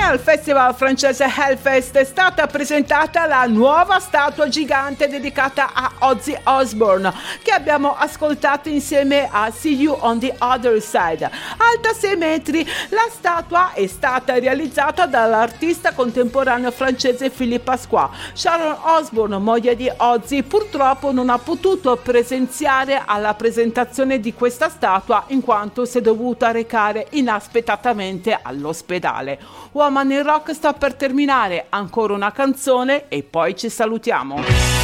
al festival francese Hellfest è stata presentata la nuova statua gigante dedicata a Ozzy Osbourne, che abbiamo ascoltato insieme a See You on the Other Side. Alta 6 metri, la statua è stata realizzata dall'artista contemporaneo francese Philippe Pasqua. Sharon Osbourne, moglie di Ozzy, purtroppo non ha potuto presenziare alla presentazione di questa statua in quanto si è dovuta recare inaspettatamente all'ospedale. Woman in Rock sta per terminare, ancora una canzone e poi ci salutiamo.